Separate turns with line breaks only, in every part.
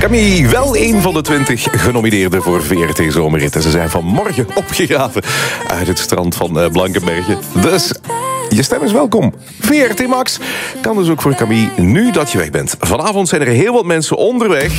Camille, wel een van de 20 genomineerden voor VRT Zomerrit. En ze zijn vanmorgen opgegraven uit het strand van Blankenberge. Dus je stem is welkom. VRT Max kan dus ook voor Camille nu dat je weg bent. Vanavond zijn er heel wat mensen onderweg.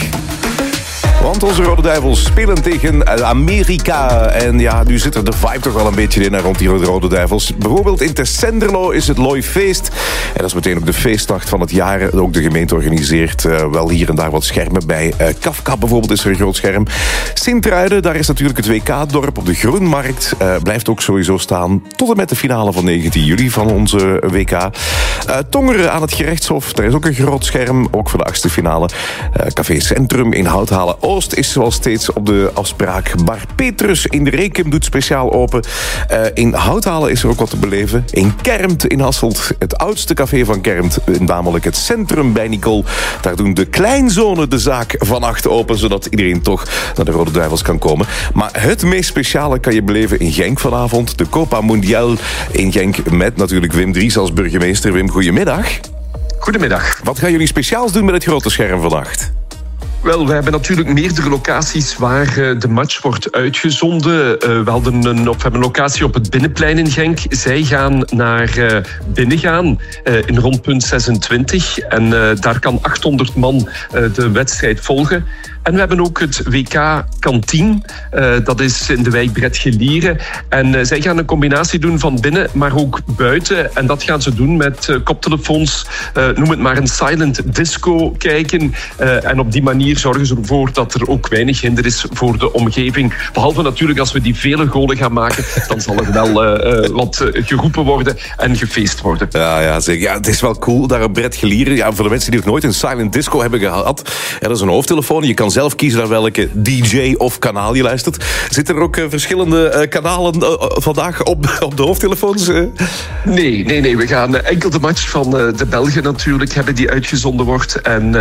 Want onze Rode Duivels spelen tegen Amerika. En ja, nu zit er de vibe toch wel een beetje in rond die Rode Duivels. Bijvoorbeeld in Tessenderlo is het Looifeest. En dat is meteen ook de feestnacht van het jaar. Ook de gemeente organiseert wel hier en daar wat schermen bij. Kafka bijvoorbeeld is er een groot scherm. Sint-Truiden, daar is natuurlijk het WK-dorp op de Groenmarkt. Blijft ook sowieso staan tot en met de finale van 19 juli van onze WK. Tongeren aan het gerechtshof, daar is ook een groot scherm. Ook voor de 8e finale. Café Centrum in Houthalen Oost is zoals steeds op de afspraak. Bar Petrus in de Rekem doet speciaal open. In Houthalen is er ook wat te beleven. In Kermt in Hasselt, het oudste café van Kermt, namelijk het Centrum bij Nicole. Daar doen de kleinzonen de zaak van 8 open, zodat iedereen toch naar de Rode Duivels kan komen. Maar het meest speciale kan je beleven in Genk vanavond. De Copa Mundial in Genk met natuurlijk Wim Dries als burgemeester. Wim, goedemiddag.
Goedemiddag.
Wat gaan jullie speciaals doen met het grote scherm vannacht?
Wel, we hebben natuurlijk meerdere locaties waar de match wordt uitgezonden. We hebben een locatie op het Binnenplein in Genk. Zij gaan naar binnen gaan in rondpunt 26. En daar kan 800 man de wedstrijd volgen. En we hebben ook het WK Kantien. Dat is in de wijk Bredgelieren. En zij gaan een combinatie doen van binnen, maar ook buiten. En dat gaan ze doen met koptelefoons. Noem het maar een silent disco kijken. En op die manier zorgen ze ervoor dat er ook weinig hinder is voor de omgeving. Behalve natuurlijk als we die vele golen gaan maken, dan zal er wel wat geroepen worden en gefeest worden.
Ja, zeker. Ja, het is wel cool daar op Bredgelieren. Ja, voor de mensen die nog nooit een silent disco hebben gehad. Dat is een hoofdtelefoon. Je kan zelf kiezen naar welke DJ of kanaal je luistert. Zitten er ook verschillende kanalen vandaag op de hoofdtelefoons?
Nee. We gaan enkel de match van de Belgen natuurlijk hebben die uitgezonden wordt. En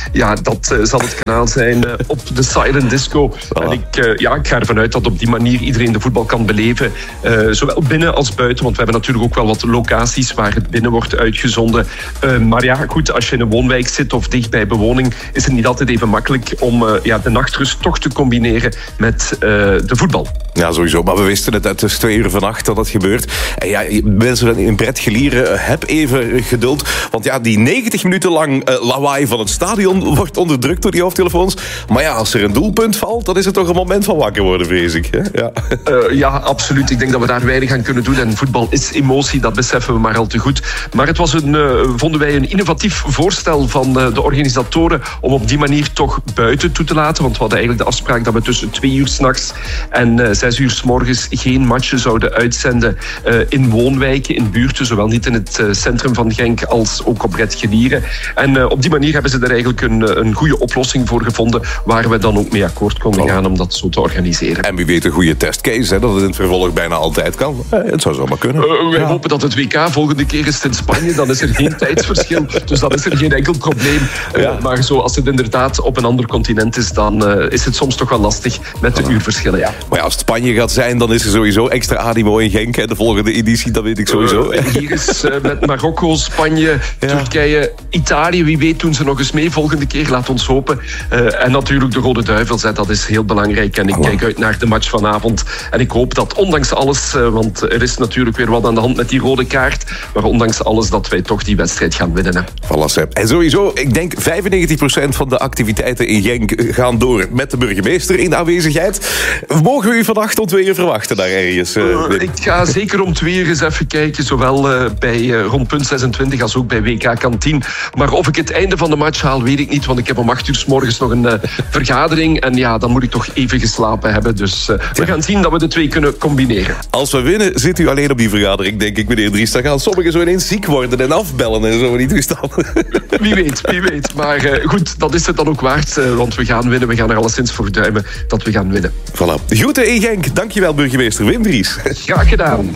dat zal het kanaal zijn op de silent disco. Voilà. En ik ga ervan uit dat op die manier iedereen de voetbal kan beleven. Zowel binnen als buiten. Want we hebben natuurlijk ook wel wat locaties waar het binnen wordt uitgezonden. Maar ja, goed, als je in een woonwijk zit of dicht bij bewoning, is het niet altijd even makkelijk om de nachtrust toch te combineren met de voetbal.
Ja, sowieso. Maar we wisten het uit 2 uur vannacht dat dat gebeurt. En ja, mensen in Bredgelieren, heb even geduld. Want ja, die 90 minuten lang lawaai van het stadion wordt onderdrukt door die hoofdtelefoons. Maar ja, als er een doelpunt valt, dan is het toch een moment van wakker worden, vrees ik. Hè?
Ja, absoluut. Ik denk dat we daar weinig aan kunnen doen. En voetbal is emotie, dat beseffen we maar al te goed. Maar het was vonden wij een innovatief voorstel van de organisatoren om op die manier toch buiten toe te laten. Want we hadden eigenlijk de afspraak dat we tussen 2 uur 's nachts en 6 uur 's morgens geen matchen zouden uitzenden in woonwijken, in buurten, zowel niet in het centrum van Genk als ook op Bredgelieren. En op die manier hebben ze er eigenlijk een goede oplossing voor gevonden, waar we dan ook mee akkoord konden gaan om dat zo te organiseren.
En wie weet een goede testcase, hè, dat het in het vervolg bijna altijd kan. Het zou zomaar kunnen.
Wij hopen dat het WK volgende keer is in Spanje, dan is er geen tijdsverschil, dus dan is er geen enkel probleem. Maar zo, als het inderdaad op een ander continent is, dan is het soms toch wel lastig met de uurverschillen. Ja.
Maar ja, als het Spanje gaat zijn, dan is er sowieso extra animo in Genk. Hè, de volgende editie, dat weet ik sowieso.
Hier is met Marokko, Spanje, Turkije, Italië. Wie weet doen ze nog eens mee volgende keer. Laat ons hopen. En natuurlijk de Rode Duivels, dat is heel belangrijk. En ik kijk uit naar de match vanavond. En ik hoop dat ondanks alles, want er is natuurlijk weer wat aan de hand met die rode kaart, maar ondanks alles dat wij toch die wedstrijd gaan winnen. Hè.
Voilà, Sepp. En sowieso, ik denk 95% van de activiteiten in Genk gaan door met de burgemeester in aanwezigheid. Mogen we u vannacht om 2 uur verwachten daar ergens?
Ik ga zeker om 2 uur eens even kijken, zowel bij rondpunt 26 als ook bij WK Kantien. Maar of ik het einde van de match haal, weet ik niet, want ik heb om 8 uur 's morgens nog een vergadering. En ja, dan moet ik toch even geslapen hebben. Dus we gaan zien dat we de 2 kunnen combineren.
Als we winnen, zit u alleen op die vergadering, denk ik, meneer Dries. Dan gaan sommigen zo ineens ziek worden en afbellen en zo, niet toestanden.
Wie weet. Maar goed, dat is het dan ook waard, want we gaan winnen. We gaan er alleszins voor duimen dat we gaan winnen.
Voilà. Groeten in Genk. Dankjewel, burgemeester Wim Dries.
Graag gedaan.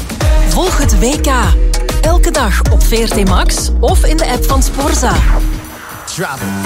Volg het WK. Elke dag op VRT Max of in de app van Sporza.